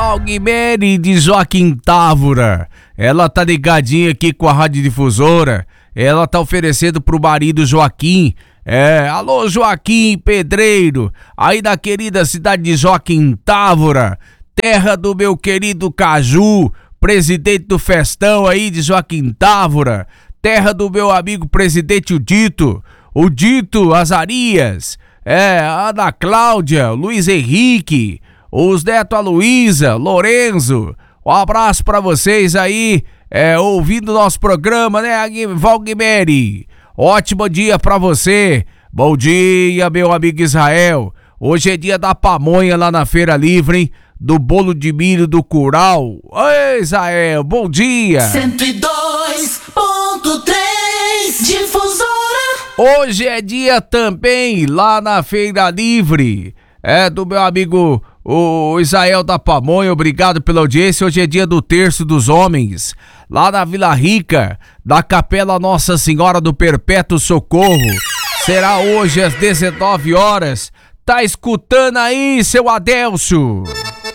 Valguimere de Joaquim Távora. Ela tá ligadinha aqui com a radiodifusora. Ela tá oferecendo pro marido Joaquim. Alô Joaquim Pedreiro, aí da querida cidade de Joaquim Távora, terra do meu querido Caju, presidente do festão aí de Joaquim Távora, terra do meu amigo presidente o Dito Azarias, a Ana Cláudia, Luiz Henrique, os neto Aloísa, Lorenzo. Um abraço pra vocês aí, ouvindo nosso programa, né, Valguimere? Ótimo dia pra você. Bom dia, meu amigo Israel. Hoje é dia da pamonha lá na Feira Livre, hein? Do bolo de milho do curau. Oi, Israel, bom dia. 102.3 Difusora. Hoje é dia também lá na Feira Livre. Do meu amigo o Israel da pamonha, obrigado pela audiência. Hoje é dia do Terço dos Homens, lá na Vila Rica, da Capela Nossa Senhora do Perpétuo Socorro. Será hoje às 19 horas. Tá escutando aí, seu Adélcio?